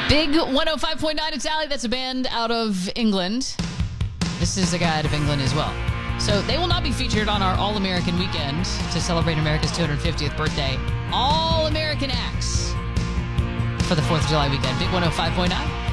Big 105.9 Italy. That's a band out of England. This is a guy out of England as well. So they will not be featured on our All-American weekend to celebrate America's 250th birthday. All-American acts for the 4th of July weekend. Big 105.9.